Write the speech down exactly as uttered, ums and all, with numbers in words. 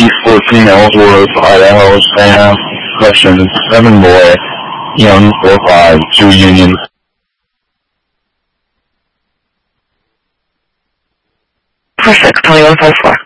East fourteen, Ellsworth, Idaho, Sam. Question seven boy, young four five, two Union. Perfect, tell me one five four.